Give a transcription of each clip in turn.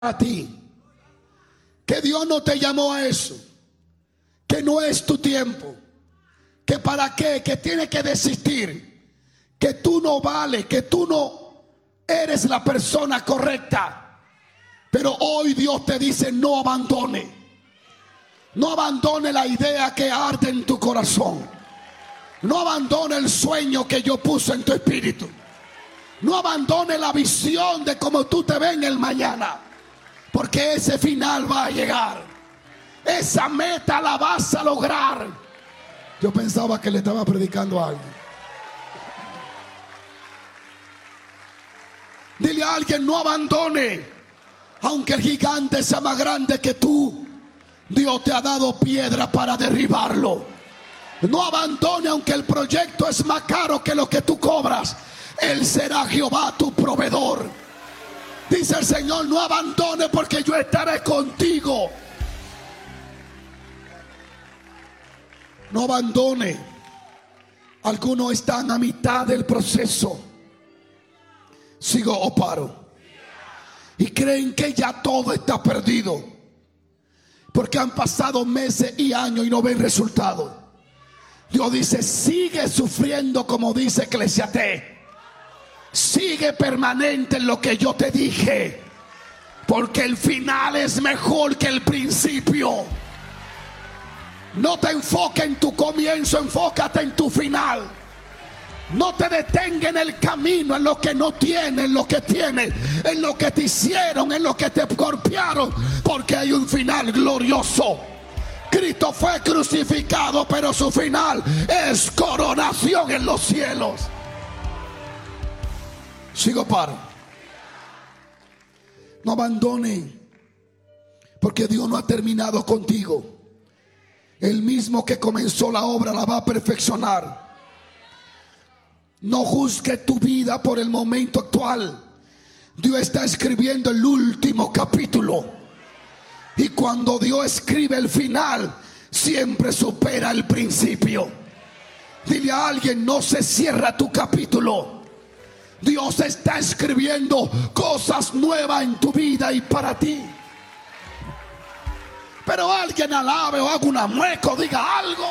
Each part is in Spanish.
a ti, que Dios no te llamó a eso, que no es tu tiempo, que para qué, que tienes que desistir, que tú no vales, que tú no eres la persona correcta. Pero hoy Dios te dice: no abandone. No abandone la idea que arde en tu corazón. No abandone el sueño que yo puse en tu espíritu. No abandone la visión de cómo tú te ves en el mañana. Porque ese final va a llegar. Esa meta la vas a lograr. Yo pensaba que le estaba predicando a alguien. Dile a alguien: no abandone. Aunque el gigante sea más grande que tú, Dios te ha dado piedra para derribarlo. No abandone aunque el proyecto es más caro que lo que tú cobras. Él será Jehová tu proveedor. Dice el Señor: no abandone, porque yo estaré contigo. No abandone. Algunos están a mitad del proceso. ¿Sigo o paro? Y creen que ya todo está perdido, porque han pasado meses y años y no ven resultados. Dios dice: sigue sufriendo, como dice Eclesiastés. Sigue permanente en lo que yo te dije, porque el final es mejor que el principio. No te enfoques en tu comienzo, enfócate en tu final. No te detenga en el camino, en lo que no tienes, en lo que tienes, en lo que te hicieron, en lo que te golpearon, porque hay un final glorioso. Cristo fue crucificado, pero su final es coronación en los cielos. Sigo, paro. No abandone, porque Dios no ha terminado contigo. El mismo que comenzó la obra la va a perfeccionar. No juzgue tu vida por el momento actual. Dios está escribiendo el último capítulo. Y cuando Dios escribe el final, siempre supera el principio. Dile a alguien: no se cierra tu capítulo. Dios está escribiendo cosas nuevas en tu vida y para ti. Pero alguien alabe o haga una mueca o diga algo.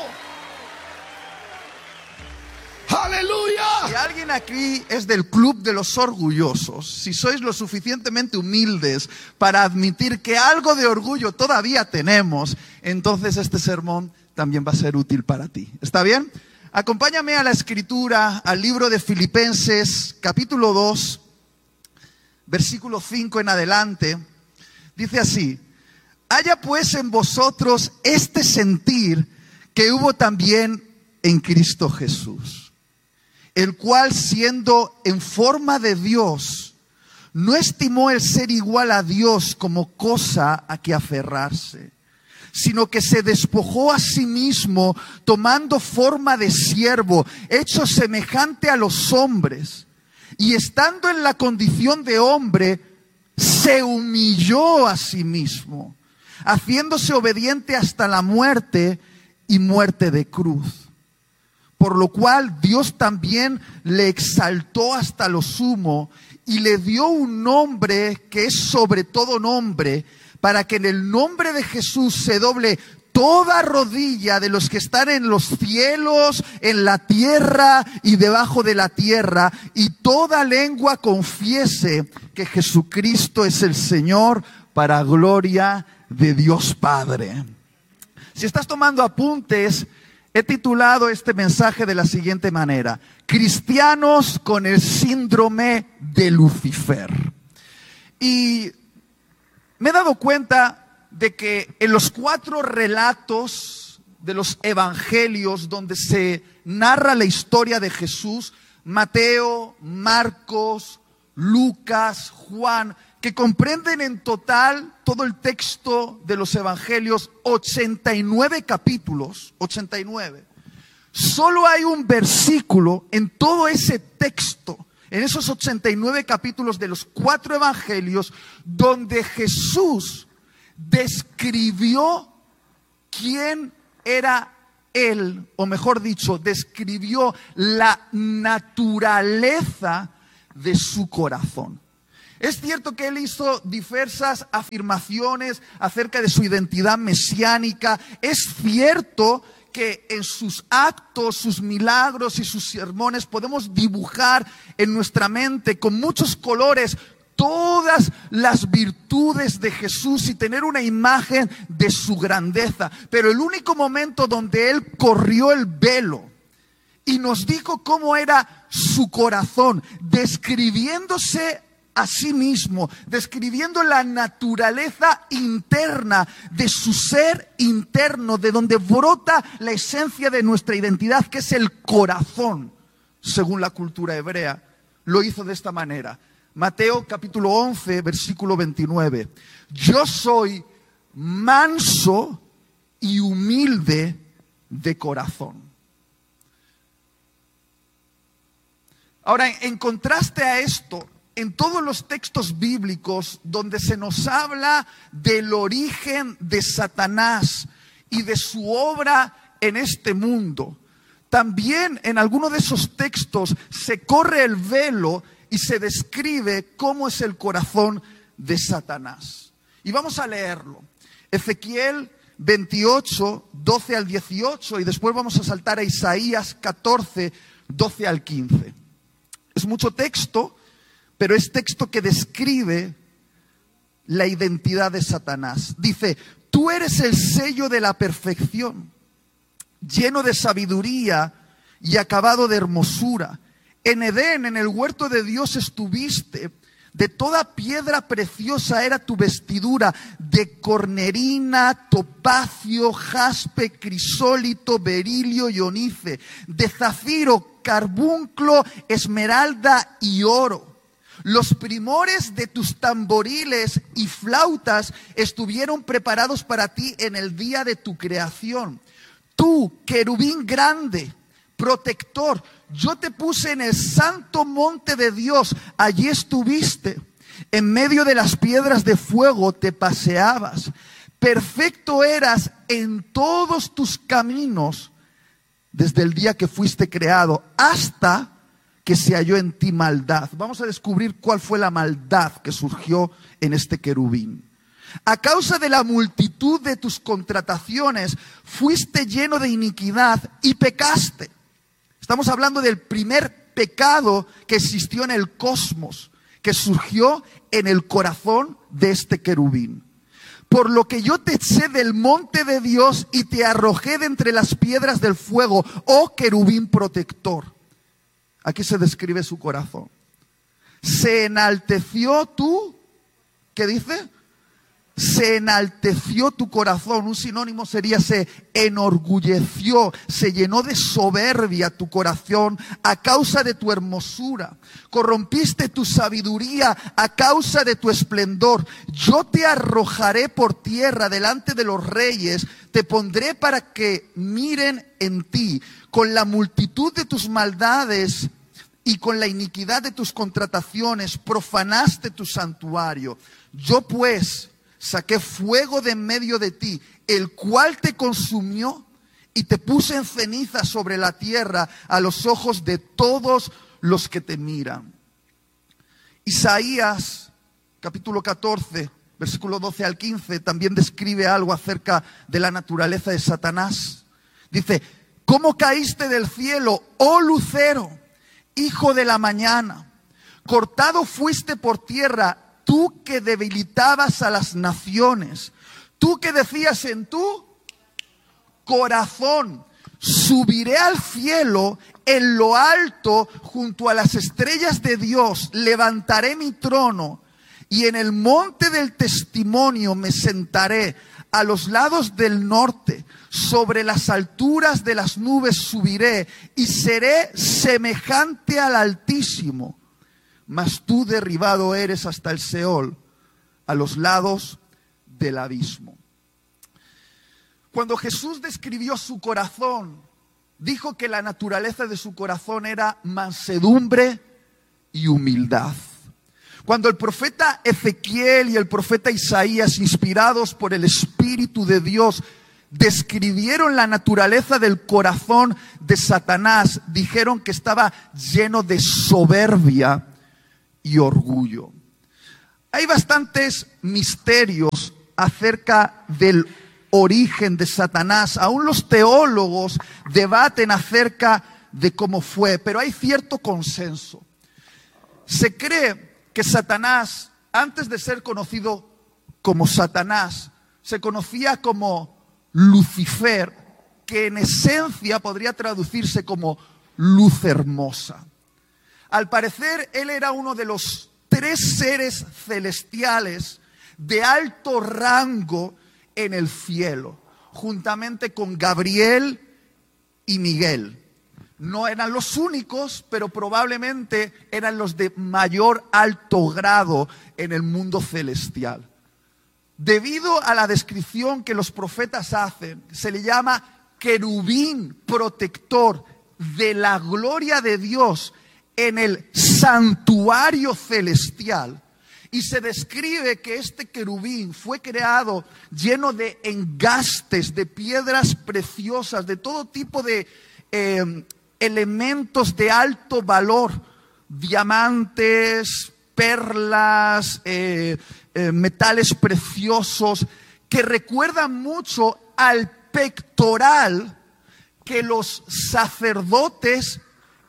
¡Aleluya! Si alguien aquí es del club de los orgullosos, si sois lo suficientemente humildes para admitir que algo de orgullo todavía tenemos, entonces este sermón también va a ser útil para ti. ¿Está bien? Acompáñame a la escritura, al libro de Filipenses, capítulo 2, versículo 5 en adelante. Dice así: haya pues en vosotros este sentir que hubo también en Cristo Jesús, el cual, siendo en forma de Dios, no estimó el ser igual a Dios como cosa a que aferrarse, sino que se despojó a sí mismo, tomando forma de siervo, hecho semejante a los hombres, y estando en la condición de hombre, se humilló a sí mismo, haciéndose obediente hasta la muerte y muerte de cruz. Por lo cual Dios también le exaltó hasta lo sumo y le dio un nombre que es sobre todo nombre, para que en el nombre de Jesús se doble toda rodilla de los que están en los cielos, en la tierra y debajo de la tierra, y toda lengua confiese que Jesucristo es el Señor, para gloria de Dios Padre. Si estás tomando apuntes, he titulado este mensaje de la siguiente manera: cristianos con el síndrome de Lucifer. Y me he dado cuenta de que en los 4 relatos de los evangelios donde se narra la historia de Jesús, Mateo, Marcos, Lucas, Juan, que comprenden en total todo el texto de los evangelios, 89 capítulos, 89. Solo hay un versículo en todo ese texto, en esos 89 capítulos de los 4 evangelios, donde Jesús describió quién era Él, o mejor dicho, describió la naturaleza de su corazón. Es cierto que él hizo diversas afirmaciones acerca de su identidad mesiánica. Es cierto que en sus actos, sus milagros y sus sermones podemos dibujar en nuestra mente con muchos colores todas las virtudes de Jesús y tener una imagen de su grandeza. Pero el único momento donde él corrió el velo y nos dijo cómo era su corazón, describiéndose a sí mismo, describiendo la naturaleza interna de su ser interno, de donde brota la esencia de nuestra identidad, que es el corazón, según la cultura hebrea. Lo hizo de esta manera. Mateo capítulo 11, versículo 29. Yo soy manso y humilde de corazón. Ahora, en contraste a esto, en todos los textos bíblicos donde se nos habla del origen de Satanás y de su obra en este mundo, también en alguno de esos textos se corre el velo y se describe cómo es el corazón de Satanás. Y vamos a leerlo. Ezequiel 28, 12 al 18, y después vamos a saltar a Isaías 14, 12 al 15. Es mucho texto, pero es texto que describe la identidad de Satanás. Dice: tú eres el sello de la perfección, lleno de sabiduría y acabado de hermosura. En Edén, en el huerto de Dios estuviste. De toda piedra preciosa era tu vestidura, de cornerina, topacio, jaspe, crisólito, berilio y onice, de zafiro, carbunclo, esmeralda y oro. Los primores de tus tamboriles y flautas estuvieron preparados para ti en el día de tu creación. Tú, querubín grande, protector, yo te puse en el santo monte de Dios, allí estuviste. En medio de las piedras de fuego te paseabas. Perfecto eras en todos tus caminos desde el día que fuiste creado hasta que se halló en ti maldad. Vamos a descubrir cuál fue la maldad que surgió en este querubín. A causa de la multitud de tus contrataciones, fuiste lleno de iniquidad y pecaste. Estamos hablando del primer pecado que existió en el cosmos, que surgió en el corazón de este querubín. Por lo que yo te eché del monte de Dios y te arrojé de entre las piedras del fuego, oh querubín protector. Aquí se describe su corazón. Se enalteció tú, ¿qué dice? Se enalteció tu corazón. Un sinónimo sería se enorgulleció, se llenó de soberbia tu corazón a causa de tu hermosura. Corrompiste tu sabiduría a causa de tu esplendor. Yo te arrojaré por tierra delante de los reyes, te pondré para que miren en ti. Con la multitud de tus maldades y con la iniquidad de tus contrataciones profanaste tu santuario. Yo pues saqué fuego de en medio de ti, el cual te consumió y te puse en ceniza sobre la tierra a los ojos de todos los que te miran. Isaías capítulo 14, versículo 12 al 15, también describe algo acerca de la naturaleza de Satanás. Dice: ¿cómo caíste del cielo, oh lucero, hijo de la mañana? Cortado fuiste por tierra, tú que debilitabas a las naciones, tú que decías en tu corazón: subiré al cielo, en lo alto, junto a las estrellas de Dios, levantaré mi trono, y en el monte del testimonio me sentaré, a los lados del norte, sobre las alturas de las nubes subiré, y seré semejante al Altísimo. Mas tú derribado eres hasta el Seol, a los lados del abismo. Cuando Jesús describió su corazón, dijo que la naturaleza de su corazón era mansedumbre y humildad. Cuando el profeta Ezequiel y el profeta Isaías, inspirados por el Espíritu de Dios, describieron la naturaleza del corazón de Satanás, dijeron que estaba lleno de soberbia y orgullo. Hay bastantes misterios acerca del origen de Satanás. Aún los teólogos debaten acerca de cómo fue, pero hay cierto consenso. Se cree que Satanás, antes de ser conocido como Satanás, se conocía como Lucifer, que en esencia podría traducirse como luz hermosa. Al parecer, él era uno de los 3 seres celestiales de alto rango en el cielo, juntamente con Gabriel y Miguel. No eran los únicos, pero probablemente eran los de mayor alto grado en el mundo celestial. Debido a la descripción que los profetas hacen, se le llama querubín protector de la gloria de Dios en el santuario celestial. Y se describe que este querubín fue creado lleno de engastes, de piedras preciosas, de todo tipo de elementos de alto valor, diamantes, perlas, metales preciosos, que recuerdan mucho al pectoral que los sacerdotes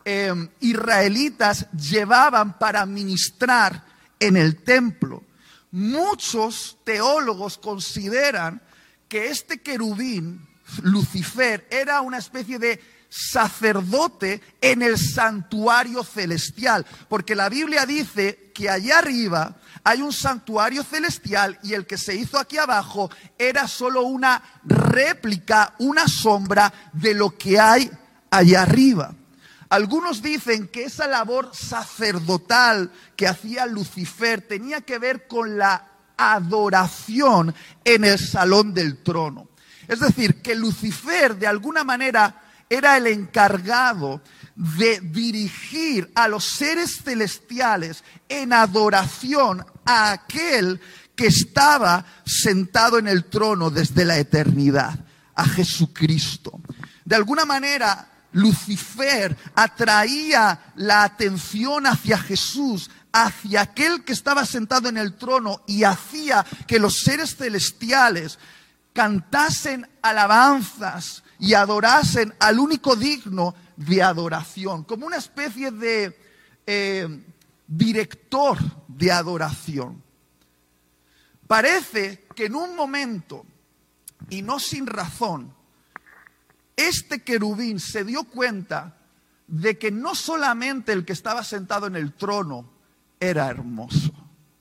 israelitas llevaban para ministrar en el templo. Muchos teólogos consideran que este querubín, Lucifer, era una especie de sacerdote en el santuario celestial, porque la Biblia dice que allá arriba hay un santuario celestial y el que se hizo aquí abajo era solo una réplica, una sombra de lo que hay allá arriba. Algunos dicen que esa labor sacerdotal que hacía Lucifer tenía que ver con la adoración en el salón del trono. Es decir, que Lucifer de alguna manera era el encargado de dirigir a los seres celestiales en adoración a aquel que estaba sentado en el trono desde la eternidad, a Jesucristo. De alguna manera, Lucifer atraía la atención hacia Jesús, hacia aquel que estaba sentado en el trono, y hacía que los seres celestiales cantasen alabanzas y adorasen al único digno de adoración, como una especie de director de adoración. Parece que en un momento, y no sin razón, este querubín se dio cuenta de que no solamente el que estaba sentado en el trono era hermoso.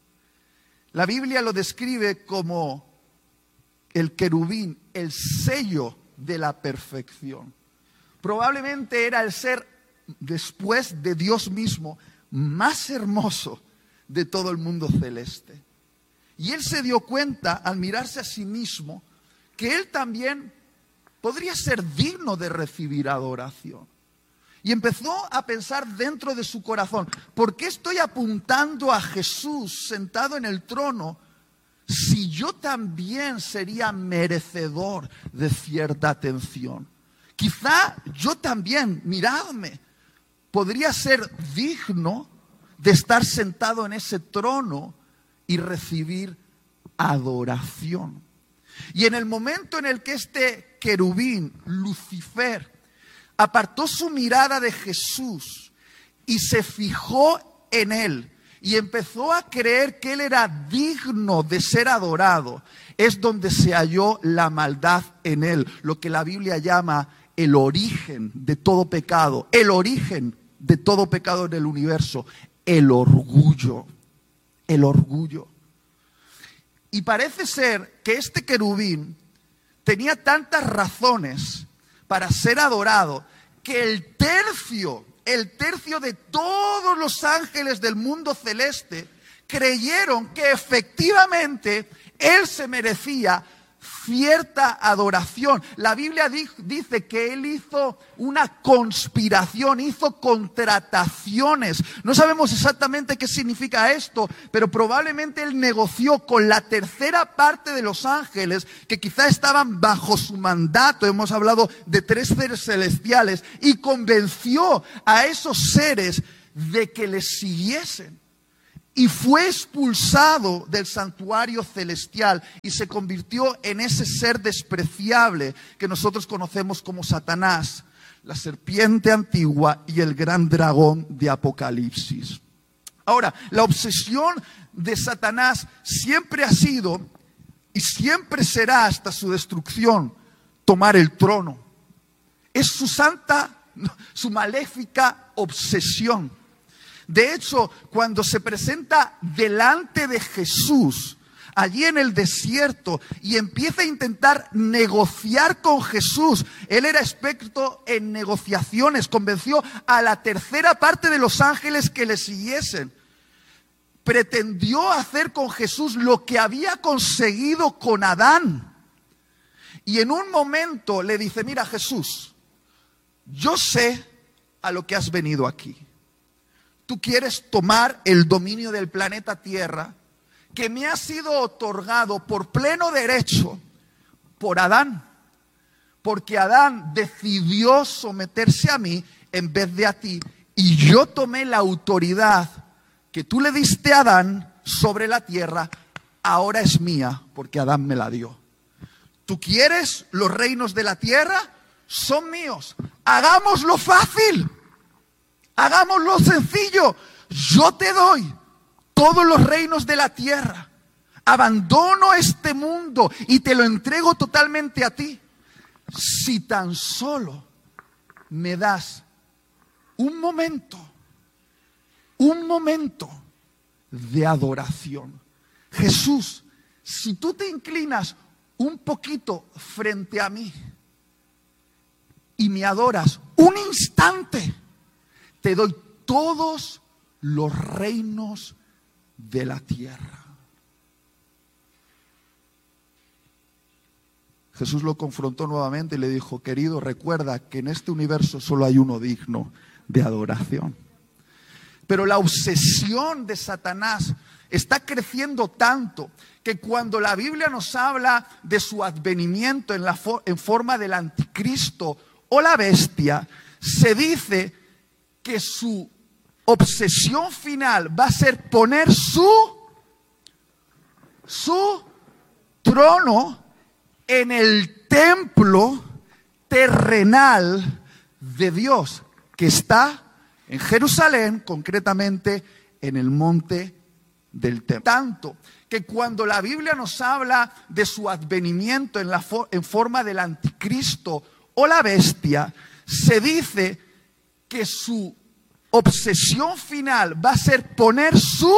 La Biblia lo describe como el querubín, el sello de la perfección. Probablemente era el ser, después de Dios mismo, más hermoso de todo el mundo celeste. Y él se dio cuenta, al mirarse a sí mismo, que él también podría ser digno de recibir adoración. Y empezó a pensar dentro de su corazón, ¿por qué estoy apuntando a Jesús sentado en el trono si yo también sería merecedor de cierta atención? Quizá yo también, miradme, podría ser digno de estar sentado en ese trono y recibir adoración. Y en el momento en el que este querubín, Lucifer, apartó su mirada de Jesús y se fijó en él y empezó a creer que él era digno de ser adorado, es donde se halló la maldad en él, lo que la Biblia llama el origen de todo pecado, el origen de todo pecado en el universo, el orgullo, el orgullo. Y parece ser que este querubín tenía tantas razones para ser adorado que el tercio de todos los ángeles del mundo celeste creyeron que efectivamente él se merecía cierta adoración. La Biblia dice que él hizo una conspiración, hizo contrataciones. No sabemos exactamente qué significa esto, pero probablemente él negoció con la tercera parte de los ángeles que quizá estaban bajo su mandato. Hemos hablado de 3 seres celestiales y convenció a esos seres de que les siguiesen. y fue expulsado del santuario celestial y se convirtió en ese ser despreciable que nosotros conocemos como Satanás, la serpiente antigua y el gran dragón de Apocalipsis. Ahora, la obsesión de Satanás siempre ha sido y siempre será hasta su destrucción tomar el trono. Es su maléfica obsesión. De hecho, cuando se presenta delante de Jesús, allí en el desierto, y empieza a intentar negociar con Jesús, él era experto en negociaciones, convenció a la tercera parte de los ángeles que le siguiesen. Pretendió hacer con Jesús lo que había conseguido con Adán. Y en un momento le dice: mira, Jesús, yo sé a lo que has venido aquí. Tú quieres tomar el dominio del planeta Tierra, que me ha sido otorgado por pleno derecho por Adán. Porque Adán decidió someterse a mí en vez de a ti. Y yo tomé la autoridad que tú le diste a Adán sobre la tierra, ahora es mía, porque Adán me la dio. ¿Tú quieres los reinos de la tierra? Son míos. Hagámoslo fácil. Hagámoslo sencillo. Yo te doy todos los reinos de la tierra. Abandono este mundo y te lo entrego totalmente a ti. Si tan solo me das un momento de adoración. Jesús, si tú te inclinas un poquito frente a mí y me adoras un instante, te doy todos los reinos de la tierra. Jesús lo confrontó nuevamente y le dijo: querido, recuerda que en este universo solo hay uno digno de adoración. Pero la obsesión de Satanás está creciendo tanto que cuando la Biblia nos habla de su advenimiento en forma del anticristo o la bestia, se dice que su obsesión final va a ser poner su trono en el templo terrenal de Dios, que está en Jerusalén, concretamente en el monte del templo. Tanto que cuando la Biblia nos habla de su advenimiento en forma del anticristo o la bestia, se dice que su obsesión final va a ser poner su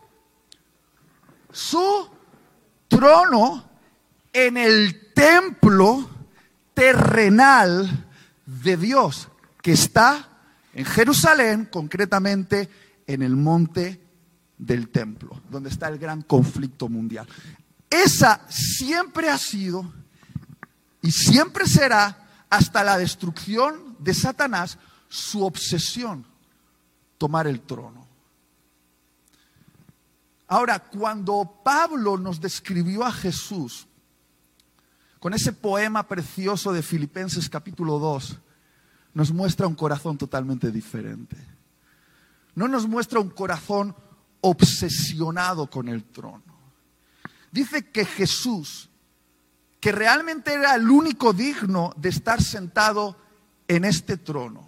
trono en el templo terrenal de Dios, que está en Jerusalén, concretamente en el monte del templo, donde está el gran conflicto mundial. Esa siempre ha sido y siempre será, hasta la destrucción de Satanás, su obsesión: tomar el trono. Ahora, cuando Pablo nos describió a Jesús con ese poema precioso de Filipenses capítulo 2, nos muestra un corazón totalmente diferente. No nos muestra un corazón obsesionado con el trono. Dice que Jesús, que realmente era el único digno de estar sentado en este trono,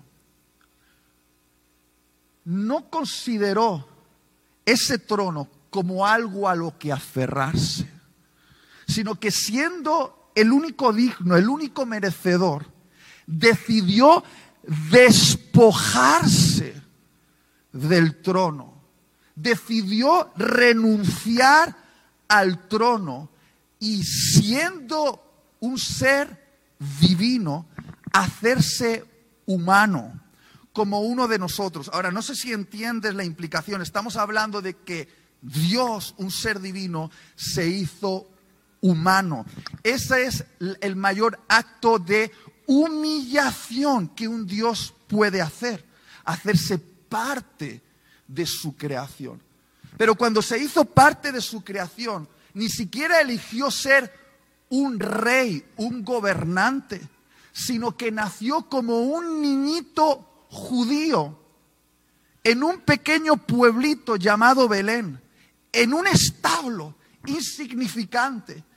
no consideró ese trono como algo a lo que aferrarse, sino que siendo el único digno, el único merecedor, decidió despojarse del trono, decidió renunciar al trono y, siendo un ser divino, hacerse humano como uno de nosotros. Ahora, no sé si entiendes la implicación. Estamos hablando de que Dios, un ser divino, se hizo humano. Ese es el mayor acto de humillación que un Dios puede hacer: hacerse parte de su creación. Pero cuando se hizo parte de su creación, ni siquiera eligió ser un rey, un gobernante, sino que nació como un niñito judío en un pequeño pueblito llamado Belén, en un establo insignificante,